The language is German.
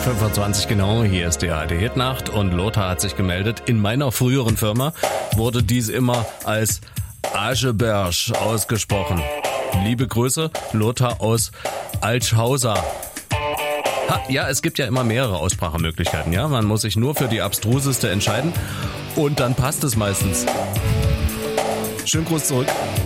8:25 genau, hier ist die ARD Hitnacht und Lothar hat sich gemeldet. In meiner früheren Firma wurde dies immer als Ascheberg ausgesprochen. Liebe Grüße, Lothar aus Altschauser. Ja, es gibt ja immer mehrere Aussprachemöglichkeiten, ja. Man muss sich nur für die abstruseste entscheiden und dann passt es meistens. Schönen Gruß zurück.